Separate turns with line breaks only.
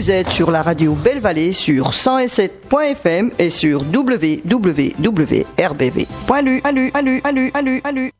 Vous êtes sur la radio Belle Vallée sur 107.fm et sur www.rbv.lu.